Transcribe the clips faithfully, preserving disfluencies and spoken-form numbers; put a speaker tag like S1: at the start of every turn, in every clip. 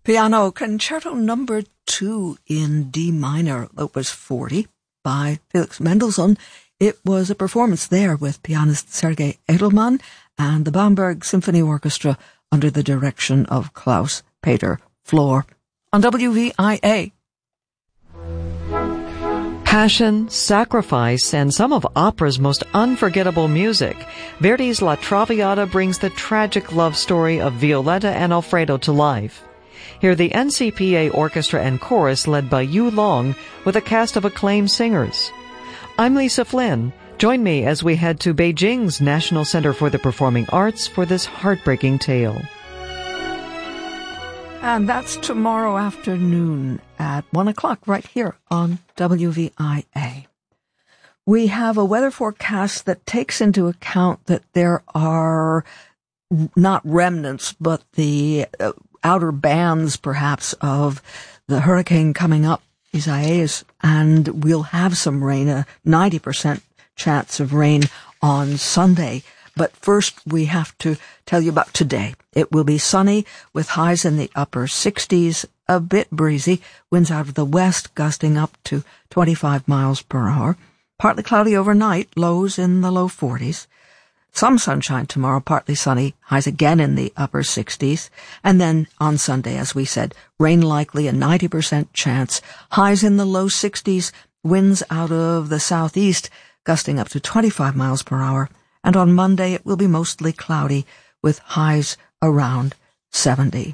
S1: Piano Concerto Number Two in D minor, Opus forty by Felix Mendelssohn. It was a performance there with pianist Sergei Edelman and the Bamberg Symphony Orchestra under the direction of Klaus-Peter Flor on W V I A.
S2: Passion, sacrifice, and some of opera's most unforgettable music. Verdi's La Traviata brings the tragic love story of Violetta and Alfredo to life. Hear the N C P A Orchestra and Chorus led by Yu Long with a cast of acclaimed singers. I'm Lisa Flynn. Join me as we head to Beijing's National Center for the Performing Arts for this heartbreaking tale.
S1: And that's tomorrow afternoon at one o'clock right here on W V I A. We have a weather forecast that takes into account that there are not remnants, but the uh, outer bands, perhaps, of the hurricane coming up, Isaias, and we'll have some rain, a ninety percent chance of rain on Sunday. But first, we have to tell you about today. It will be sunny with highs in the upper sixties, a bit breezy, winds out of the west gusting up to twenty-five miles per hour. Partly cloudy overnight, lows in the low forties. Some sunshine tomorrow, partly sunny, highs again in the upper sixties. And then on Sunday, as we said, rain likely, a ninety percent chance, highs in the low sixties, winds out of the southeast, gusting up to twenty-five miles per hour. And on Monday, it will be mostly cloudy with highs around seventy.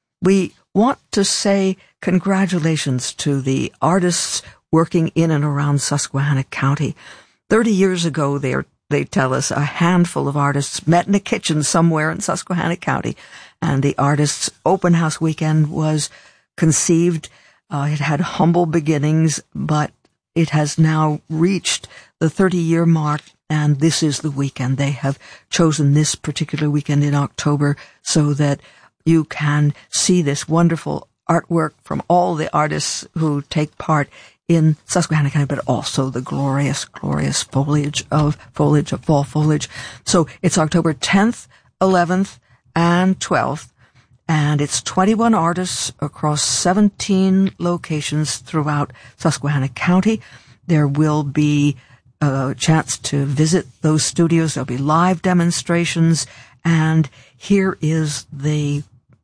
S1: We want to say congratulations to the artists working in and around Susquehanna County. Thirty years ago, they are They tell us a handful of artists met in a kitchen somewhere in Susquehanna County, and the artists' open house weekend was conceived. Uh, it had humble beginnings, but it has now reached the thirty-year mark, and this is the weekend. They have chosen this particular weekend in October so that you can see this wonderful artwork from all the artists who take part in Susquehanna County, but also the glorious, glorious foliage of foliage of fall foliage. So it's October tenth, eleventh, and twelfth, and it's twenty-one artists across seventeen locations throughout Susquehanna County. There will be a chance to visit those studios. There'll be live demonstrations, and here is the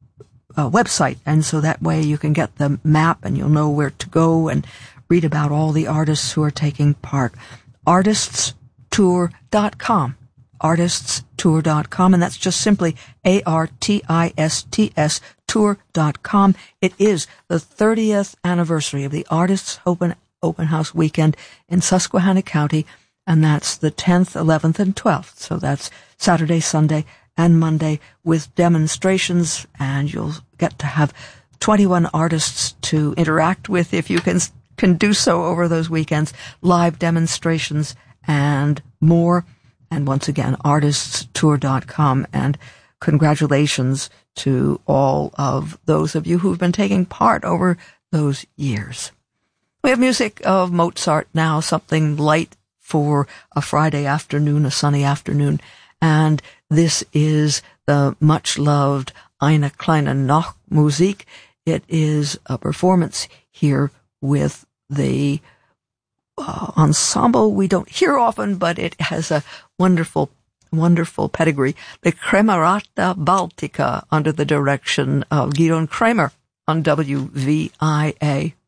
S1: uh, website, and so that way you can get the map and you'll know where to go and read about all the artists who are taking part. artists tour dot com. artists tour dot com, and that's just simply A R T I S T S tour dot com. It is the thirtieth anniversary of the Artists Open, Open House Weekend in Susquehanna County, and that's the tenth, eleventh, and twelfth. So that's Saturday, Sunday, and Monday with demonstrations, and you'll get to have twenty-one artists to interact with if you can can do so over those weekends, live demonstrations and more. And once again, artists tour dot com, and congratulations to all of those of you who've been taking part over those years. We have music of Mozart now, something light for a Friday afternoon, a sunny afternoon, and this is the much-loved Eine kleine Nachtmusik. It is a performance here with the uh, ensemble we don't hear often, but it has a wonderful, wonderful pedigree. The Kremerata Baltica under the direction of Gidon Kremer on W V I A.